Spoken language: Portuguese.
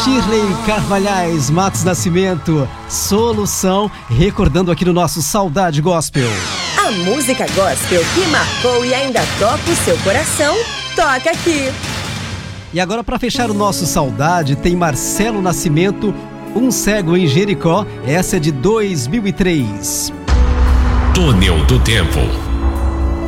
Shirley Carvalhais, Matos Nascimento, Solução, recordando aqui no nosso Saudade Gospel. A música gospel que marcou e ainda toca o seu coração, toca aqui. E agora, para fechar o nosso Saudade, tem Marcelo Nascimento, Um Cego em Jericó. Essa é de 2003. Túnel do Tempo.